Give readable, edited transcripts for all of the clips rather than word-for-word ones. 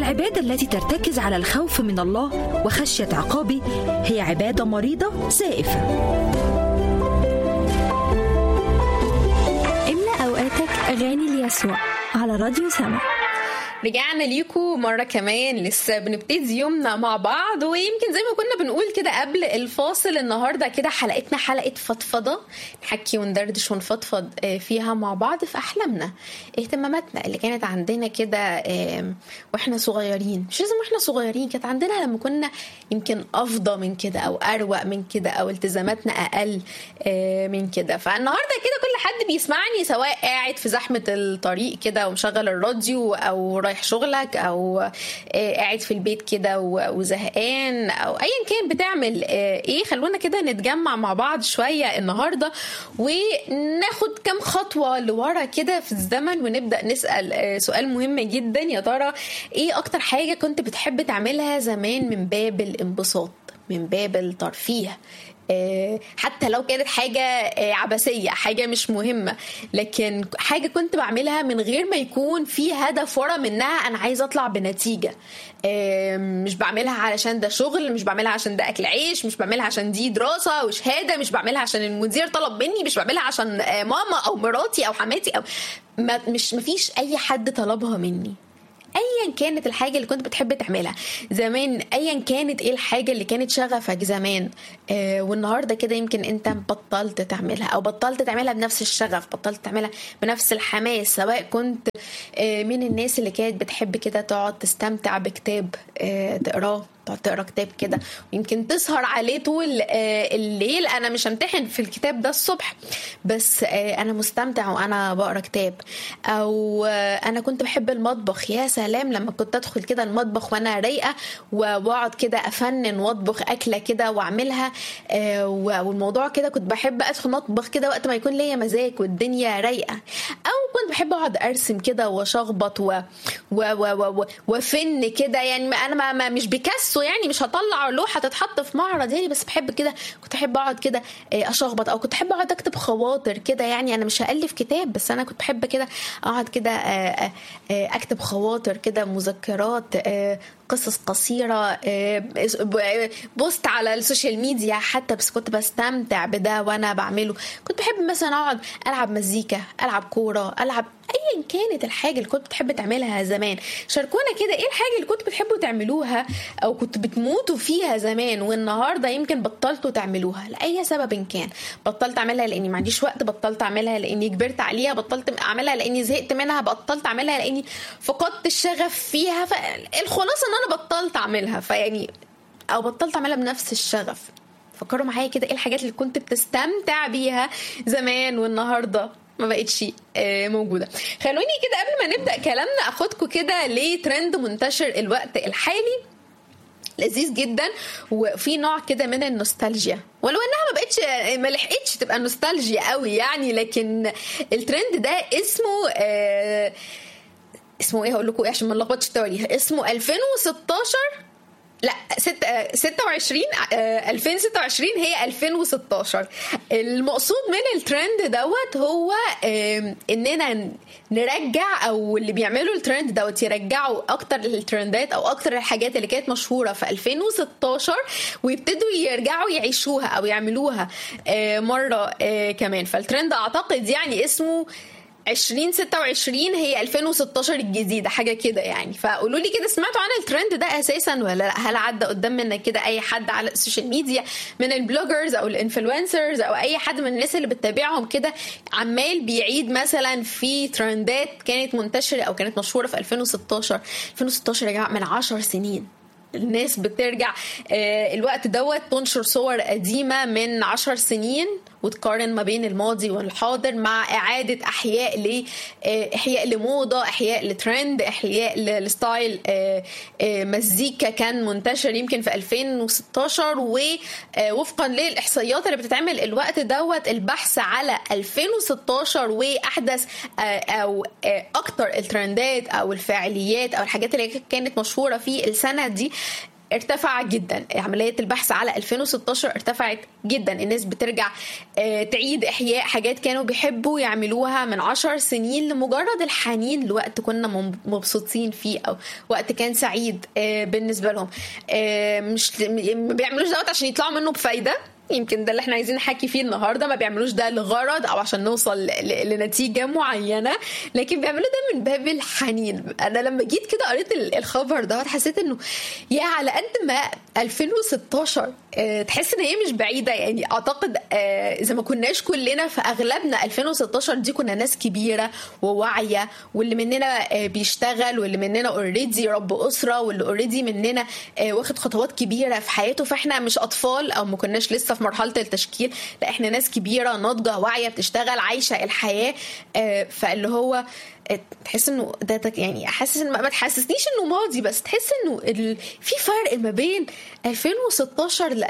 والعبادة التي ترتكز على الخوف من الله وخشية عقابه هي عبادة مريضة زائفة. املأ أوقاتك أغاني ليسوع على راديو سما. رجعنا ليكم مرة كمان، لسه بنبتدي يومنا مع بعض، ويمكن زي ما كنا بنقول كده قبل الفاصل، النهاردة كده حلقتنا حلقة فضفضة، نحكي وندردش ونفضفض فيها مع بعض في أحلامنا، اهتماماتنا اللي كانت عندنا كده واحنا صغيرين. مش لازم واحنا صغيرين، كانت عندنا لما كنا يمكن أفضى من كده أو أروق من كده أو التزاماتنا أقل من كده. فالنهاردة كده كل حد بيسمعني سواء قاعد في زحمة الطريق كده ومشغل الراديو، أو رايح شغلك، او قاعد في البيت كده وزهقان، او ايا كان بتعمل ايه، خلونا كده نتجمع مع بعض شوية النهاردة وناخد كم خطوة لورا كده في الزمن، ونبدأ نسأل سؤال مهم جدا. يا ترى ايه اكتر حاجة كنت بتحب تعملها زمان من باب الانبساط، من باب الترفيه، حتى لو كانت حاجة عبثية، حاجة مش مهمة، لكن حاجة كنت بعملها من غير ما يكون في هدف ورا منها أنا عايز أطلع بنتيجة. مش بعملها علشان ده شغل، مش بعملها عشان ده أكل عيش، مش بعملها عشان دي دراسة وشهادة، مش بعملها عشان المدير طلب مني، مش بعملها عشان ماما أو مراتي أو حماتي، أو مفيش أي حد طلبها مني. ايا كانت الحاجه اللي كنت بتحب تعملها زمان، ايا كانت ايه الحاجه اللي كانت شغفك زمان، والنهارده كده يمكن انت بطلت تعملها، او بطلت تعملها بنفس الشغف، بطلت تعملها بنفس الحماس. سواء كنت من الناس اللي كانت بتحب كده تقعد تستمتع بكتاب تقراه، تقرا كتاب كده ويمكن تسهر عليه طول الليل. انا مش همتحن في الكتاب ده الصبح، بس انا مستمتع وانا بقرا كتاب. او انا كنت بحب المطبخ، يا سلام لما كنت ادخل كده المطبخ وانا رايقه واقعد كده افنن واطبخ اكله كده واعملها، والموضوع كده كنت بحب ادخل مطبخ كده وقت ما يكون ليا مزاج والدنيا رايقه. او كنت بحب اقعد ارسم كده واشخبط وفن كده، يعني انا ما مش بكسو، يعني مش هطلع لوحه تتحط في معرض يعني، بس بحب كده، كنت احب اقعد كده اشخبط، او كنت احب اقعد اكتب خواطر كده. يعني انا مش هالف كتاب، بس انا كنت بحب كده اقعد كده اكتب خواطر كده، مذكرات، قصص قصيرة، بوست على السوشيال ميديا حتى، بس كنت بستمتع بده وانا بعمله. كنت بحب مثلا اقعد العب مزيكا، العب كورة، العب ايا كانت الحاجة اللي كنت بتحب تعملها زمان. شاركونا كده ايه الحاجة اللي كنت بتحبوا تعملوها او كنت بتموتوا فيها زمان، والنهاردة يمكن بطلتوا تعملوها لأي سبب كان. بطلت اعملها لاني ما عنديش وقت، بطلت اعملها لاني كبرت عليها، بطلت اعملها لاني زهقت منها، بطلت اعملها لاني فقدت الشغف فيها. فالخلاصة ان انا بطلت اعملها، فيعني او بطلت اعملها بنفس الشغف. فكروا معايا كده ايه الحاجات اللي كنت بتستمتع بيها زمان والنهارده ما بقتش موجودة. خلوني كده قبل ما نبدأ كلامنا اخدكم كده لترند منتشر الوقت الحالي، لذيذ جدا، وفي نوع كده من النوستالجيا، ولو انها ما لحقتش تبقى نوستالجيا قوي يعني، لكن الترند ده اسمه ايه، هقول لكم ايه عشان ما نلخبطش التواريخ. اسمه 2016، لا 2026 هي 2016. المقصود من الترند دوت هو اننا نرجع، او اللي بيعملوا الترند دوت يرجعوا اكتر الترندات او اكتر الحاجات اللي كانت مشهورة في 2016 ويبتدوا يرجعوا يعيشوها او يعملوها مرة كمان. فالترند اعتقد يعني اسمه 2026 هي 2016 الجديدة، حاجة كده يعني. فقولوا لي كده، سمعتوا عن الترند ده أساسا ولا لا؟ هل عدى قدام منك كده أي حد على السوشيال ميديا من البلوجرز أو الانفلونسرز أو أي حد من الناس اللي بتتابعهم كده عمال بيعيد مثلا في ترندات كانت منتشرة أو كانت مشهورة في 2016 يا جماعة من 10 سنين. الناس بترجع الوقت دوت تنشر صور قديمة من 10 سنين وتقارن ما بين الماضي والحاضر، مع إعادة إحياء لموضة، إحياء لترند، إحياء لستايل مزيكا كان منتشر يمكن في 2016. ووفقا للإحصائيات اللي بتتعمل الوقت دوت، البحث على 2016 وأحدث أو أكتر الترندات أو الفعاليات أو الحاجات اللي كانت مشهورة في السنة دي، ارتفع جدا. عملية البحث على 2016 ارتفعت جدا. الناس بترجع تعيد إحياء حاجات كانوا بيحبوا يعملوها من 10 سنين لمجرد الحنين لوقت كنا مبسوطين فيه أو وقت كان سعيد بالنسبة لهم. مش ما بيعملوش دوت عشان يطلعوا منه بفايدة، يمكن ده اللي احنا عايزين نحكي فيه النهارده. ما بيعملوش ده لغرض او عشان نوصل لنتيجه معينه، لكن بيعملوا ده من باب الحنين. انا لما جيت كده قريت الخبر ده حسيت انه يا على قد ما 2016 تحس ان هي مش بعيده. يعني اعتقد اذا ما كناش كلنا فاغلبنا 2016 دي كنا ناس كبيره وواعيه، واللي مننا بيشتغل، واللي مننا اوريدي رب اسره، واللي اوريدي مننا واخد خطوات كبيره في حياته. فاحنا مش اطفال او ما كناش لسه في مرحله التشكيل، لا احنا ناس كبيره ناضجه واعيه بتشتغل عايشه الحياه. فاللي هو تحس انه ده يعني حاسس ان ما تحسسنيش انه ماضي، بس تحس انه في فرق ما بين 2016 ل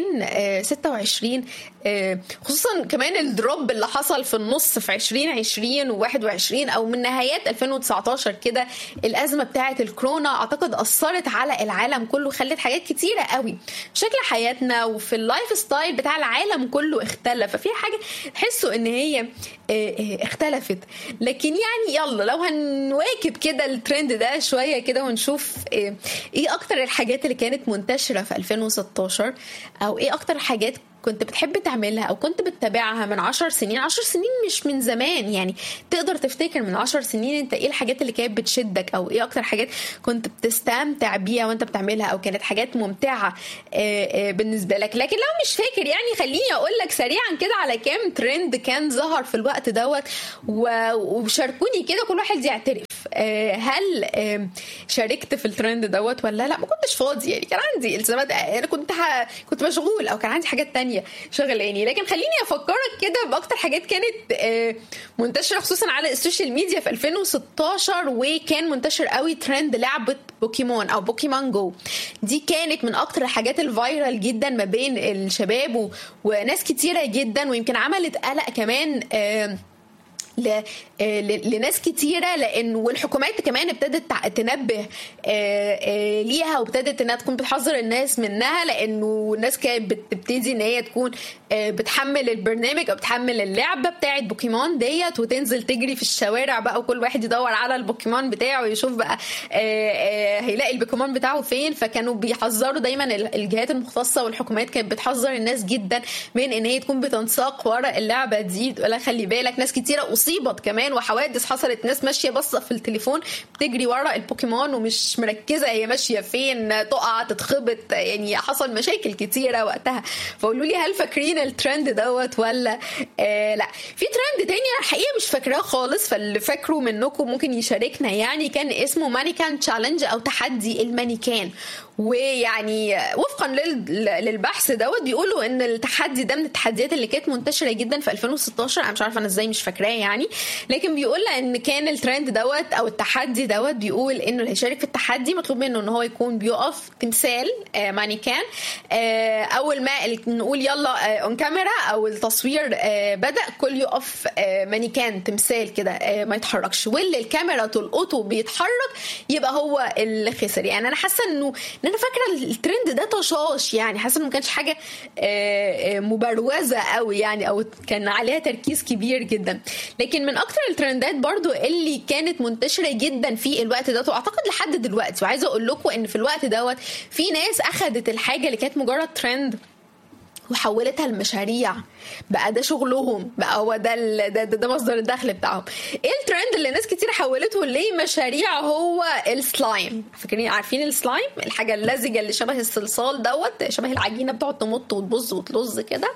2026، خصوصا كمان الدروب اللي حصل في النص في 2020 و21 او من نهايات 2019 كده. الازمه بتاعه الكورونا اعتقد اثرت على العالم كله، خلت حاجات كتيره قوي شكل حياتنا وفي اللايف ستايل بتاع العالم كله اختلف. ففي حاجه تحسوا ان هي اختلفت. لكن يعني يلا لو هنواكب كده الترند ده شويه كده ونشوف ايه اكتر الحاجات اللي كانت منتشره في 2016، او ايه اكتر حاجات كنت بتحب تعملها او كنت بتتابعها من 10 سنين. 10 سنين مش من زمان، يعني تقدر تفتكر من 10 سنين انت ايه الحاجات اللي كانت بتشدك، او ايه اكتر حاجات كنت بتستمتع بيها وانت بتعملها، او كانت حاجات ممتعة بالنسبة لك. لكن لو مش فاكر يعني خليني اقول لك سريعا كده على كام ترند كان ظهر في الوقت دوت، وشاركوني كده كل واحد يعترف هل شاركت في الترند دوت ولا لا. ما كنتش فاضي، يعني كان عندي التزامات، انا كنت مشغول او كان عندي حاجات تانية شغلاني. لكن خليني افكرك كده باكتر حاجات كانت منتشره خصوصا على السوشيال ميديا في 2016. وكان منتشر قوي ترند لعبه بوكيمون او بوكيمون جو. دي كانت من اكتر الحاجات الفايرال جدا ما بين الشباب وناس كتيره جدا، ويمكن عملت قلق كمان لناس كتيرة، لأنه والحكومات كمان ابتدت تنبه ليها، وابتدت انها تكون بتحذر الناس منها، لأنه الناس كانت بتبتدي ان هي تكون بتحمل البرنامج او بتحمل اللعبة بتاعت بوكيمون ديت وتنزل تجري في الشوارع بقى، وكل واحد يدور على البوكيمون بتاعه ويشوف بقى هيلاقي البوكيمون بتاعه فين. فكانوا بيحذروا دايما الجهات المختصة والحكومات كانت بتحذر الناس جدا من ان هي تكون بتنساق ورا اللعبة دي. ولا خلي بالك ناس كتيرة أصيبت كمان، وحوادث حصلت، ناس ماشية بصة في التليفون بتجري ورا البوكيمون ومش مركزة هي ماشية فين، تقع تتخبط، يعني حصل مشاكل كتيرة وقتها. فقولوا لي هل فاكرين الترند دوت ولا لا. في ترند تاني الحقيقة مش فاكراه خالص، فاللي فاكره منكم ممكن يشاركنا. يعني كان اسمه مانيكان تشالنج او تحدي المانيكان. ويعني وفقا للبحث دوت بيقولوا ان التحدي ده من التحديات اللي كانت منتشره جدا في 2016. انا مش عارفه انا ازاي مش فاكراه يعني، لكن بيقول ان كان الترند دوت او التحدي دوت بيقول انه اللي هيشارك في التحدي مطلوب منه ان هو يكون بيقف تمثال مانيكان. اول ما نقول يلا اون كاميرا او التصوير بدا، كل يقف مانيكان تمثال كده ما يتحركش، واللي الكاميرا تلقطه بيتحرك يبقى هو اللي خسر. يعني انا حاسه انه انا فاكره الترند ده طشاش، يعني حاسه انه ما كانش حاجه مبروزه قوي يعني، او كان عليها تركيز كبير جدا. لكن من اكتر الترندات برضو اللي كانت منتشره جدا في الوقت ده واعتقد لحد دلوقتي، وعايزه اقول لكم ان في الوقت دوت في ناس اخذت الحاجه اللي كانت مجرد ترند وحولتها لمشاريع، بقى ده شغلهم، بقى هو ده مصدر الدخل بتاعهم. ايه الترند اللي ناس كتير حولته لمشاريع؟ هو السلايم. فاكرين عارفين السلايم، الحاجه اللزجه اللي شبه الصلصال دوت، شبه العجينه بتقعد تمط وتبظ وتلظ كده.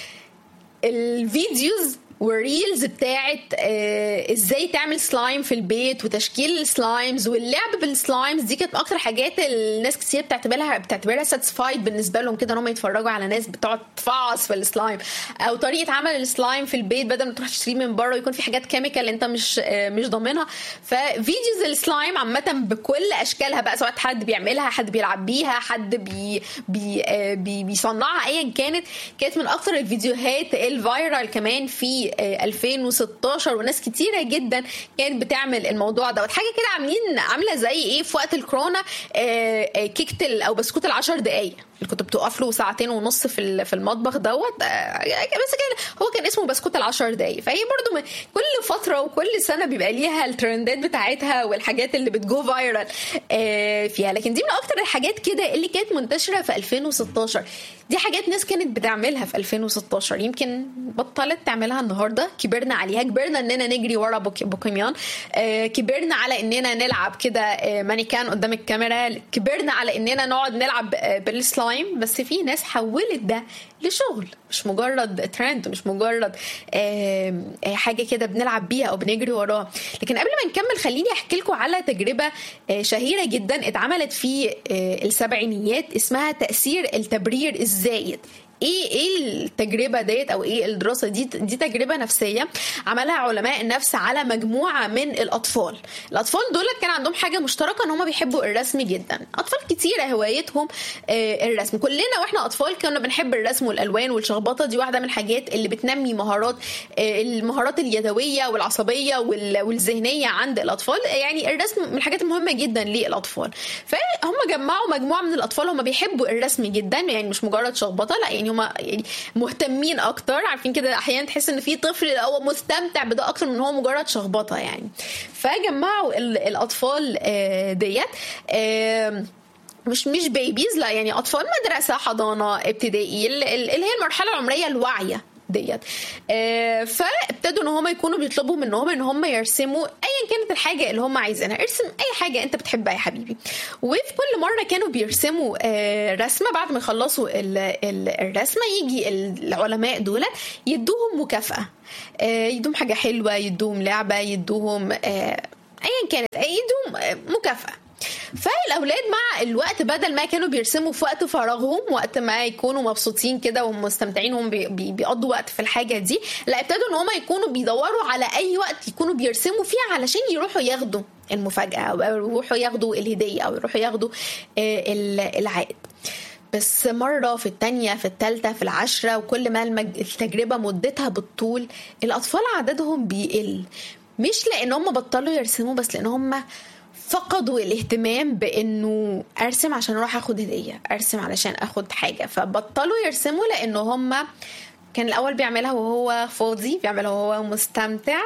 الفيديوز والريلز بتاعت ازاي تعمل سلايم في البيت وتشكيل السلايمز واللعب بالسلايمز، دي كانت اكتر حاجات الناس كتير بتعتبرها ساتسفايد بالنسبه لهم كده، ان هم يتفرجوا على ناس بتقعد تفعص في السلايم، او طريقه عمل السلايم في البيت بدل ما تروح تشتريه من بره ويكون في حاجات كيميكال انت مش ضامنها. ففيديوز السلايم عامه بكل اشكالها بقى، سواء حد بيعملها، حد بيلعب بيها، حد بيصنعها، ايا كانت من اكتر الفيديوهات الفايرال كمان في في 2016 وناس كتيرة جدا كانت بتعمل الموضوع ده. حاجة كده عاملة زي ايه في وقت الكورونا، كيكة او بسكوت 10 دقايق اللي كنت بتقف له 2.5 ساعة في المطبخ دوت، بس هو كان اسمه بسكوت 10 دقايق. فهي برضو كل فترة وكل سنة بيبقى ليها الترندات بتاعتها والحاجات اللي بتجو فايرال فيها. لكن دي من اكتر الحاجات كده اللي كانت منتشرة في 2016. دي حاجات ناس كانت بتعملها في 2016 يمكن بطلت تعملها النهارده. كبرنا عليها، كبرنا اننا نجري ورا بوكيمون، كبرنا على اننا نلعب كده مانيكان قدام الكاميرا، كبرنا على اننا نقعد نلعب بالسلايم. بس في ناس حولت ده لشغل، مش مجرد ترند، مش مجرد حاجه كده بنلعب بيها او بنجري وراها. لكن قبل ما نكمل خليني احكي لكم على تجربه شهيره جدا اتعملت في السبعينيات اسمها تأثير التبرير الزايد. ايه التجربه ديت او ايه الدراسه دي تجربه نفسيه عملها علماء النفس على مجموعه من الاطفال دول كان عندهم حاجه مشتركه ان هم بيحبوا الرسم جدا. اطفال كتيره هوايتهم الرسم. كلنا واحنا اطفال كنا بنحب الرسم والالوان والشخبطه، دي واحده من الحاجات اللي بتنمي المهارات اليدويه والعصبيه والذهنيه عند الاطفال. يعني الرسم من الحاجات المهمه جدا للاطفال. فهم جمعوا مجموعه من الاطفال هم بيحبوا الرسم جدا، يعني مش مجرد شخبطه، لا يعني هم يعني مهتمين اكتر. عارفين كده احيانا تحس ان في طفل هو مستمتع بده اكتر من هو مجرد شخبطه يعني. فجمعوا الاطفال ديت مش بيبيز، لا يعني اطفال مدرسه حضانه ابتدائي اللي هي المرحله العمريه الواعيه ديت. فابتدوا ان هم يكونوا بيطلبوا منهم ان هم يرسموا ايا كانت الحاجه اللي هم عايزينها. ارسم اي حاجه انت بتحبها يا حبيبي. وفي كل مره كانوا بيرسموا رسمه، بعد ما يخلصوا الرسمه يجي العلماء دول يدوهم مكافاه، يدوهم حاجه حلوه، يدوهم لعبه، يدوهم ايا كانت، يدوهم مكافاه. فالاولاد مع الوقت بدل ما كانوا بيرسموا في وقت فراغهم، وقت ما يكونوا مبسوطين كده ومستمتعين هم بيقضوا وقت في الحاجه دي، لا ابتدوا ان هم يكونوا بيدوروا على اي وقت يكونوا بيرسموا فيه علشان يروحوا ياخدوا المفاجاه او يروحوا ياخدوا الهديه او يروحوا ياخدوا العائد. بس مرة، في التانية، في التالتة، في العشرة، وكل ما التجربة مدتها بالطول الأطفال عددهم بيقل. مش لأن هم بطلوا يرسموا، بس لأن هم فقدوا الاهتمام بانه ارسم عشان اروح اخد هديه، ارسم علشان اخد حاجه. فبطلوا يرسموا لانه هم كان الاول بيعملها وهو فاضي، بيعملها وهو مستمتع،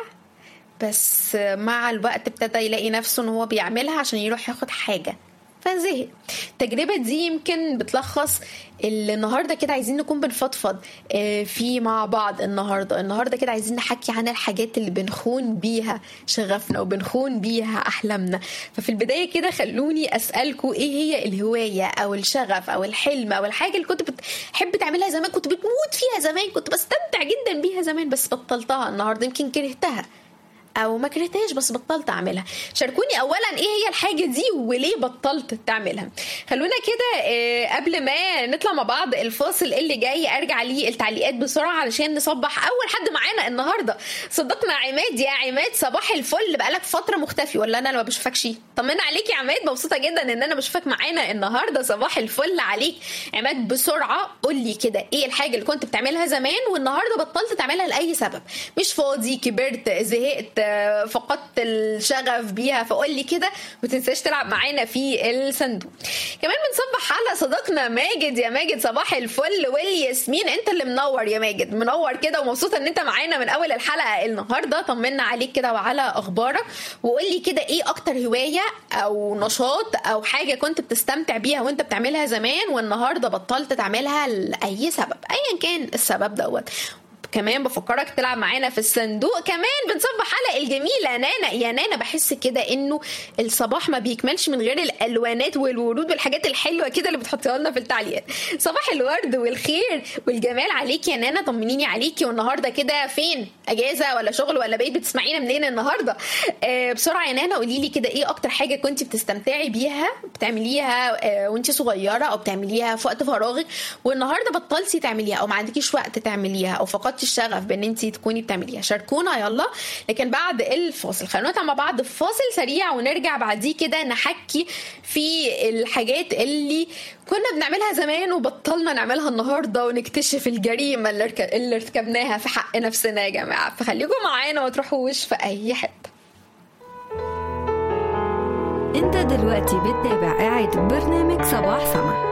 بس مع الوقت ابتدى يلاقي نفسه ان هو بيعملها عشان يروح ياخد حاجه فزهق. التجربة دي يمكن بتلخص النهاردة كده عايزين نكون بنفضفض في مع بعض. النهاردة كده عايزين نحكي عن الحاجات اللي بنخون بيها شغفنا وبنخون بيها أحلامنا. ففي البداية كده خلوني أسألكوا إيه هي الهواية أو الشغف أو الحلم أو الحاجة اللي كنت بتحب تعملها زمان، كنت بتموت فيها زمان، كنت بستمتع جدا بيها زمان بس بطلتها النهاردة، يمكن كرهتها او ما كرهتهاش بس بطلت اعملها. شاركوني اولا ايه هي الحاجه دي وليه بطلت تعملها. خلونا كده قبل ما نطلع مع بعض الفاصل اللي جاي ارجع ليه التعليقات بسرعه علشان نصبح اول حد معانا النهارده. صدقنا عماد. يا عماد صباح الفل، بقالك فتره مختفي ولا انا ما بشوفكش؟ طمنا عليك يا عماد، مبسوطه جدا ان انا بشوفك معانا النهارده. صباح الفل عليك عماد. بسرعه قول لي كده ايه الحاجه اللي كنت بتعملها زمان والنهارده بطلت تعملها لاي سبب؟ مش فاضي، كبرت، زهقت، فقدت الشغف بيها؟ فقول لي كده. ما تنساش تلعب معانا في الصندوق. كمان بنصبح على صديقنا ماجد. يا ماجد صباح الفل والياسمين، انت اللي منور يا ماجد، منور كده ومبسوطه ان انت معانا من اول الحلقه النهارده. طمنا عليك كده وعلى اخبارك، وقول لي كده ايه اكتر هوايه او نشاط او حاجه كنت بتستمتع بيها وانت بتعملها زمان والنهارده بطلت تعملها لاي سبب ايا كان السبب دوت. كمان بفكرك تلعب معانا في الصندوق. كمان بنصبح على الجميله نانا. يا نانا بحس كده انه الصباح ما بيكملش من غير الالوانات والورود والحاجات الحلوه كده اللي بتحطيها لنا في التعليقات. صباح الورد والخير والجمال عليكي يا نانا، طمنيني عليكي. والنهارده كده فين؟ اجازه ولا شغل ولا بيت؟ بتسمعينا منين النهارده؟ بسرعه يا نانا قولي لي كده ايه اكتر حاجه كنت بتستمتعي بيها بتعمليها وانت صغيره او بتعمليها في وقت فراغك والنهارده بطلتي تعمليها او ما عندكيش وقت تعمليها او فقدتي فقدتي الشغف بان انت تكوني بتعمليها، شاركونا يلا. لكن بعد الفاصل خلونا نطلع مع بعض في فاصل سريع ونرجع بعديه كده نحكي في الحاجات اللي كنا بنعملها زمان وبطلنا نعملها النهارده، ونكتشف الجريمه اللي ارتكبناها في حق نفسنا يا جماعه. فخليكم معانا وما تروحوش في اي حته. انت دلوقتي بتتابع إعادة برنامج صباح سما.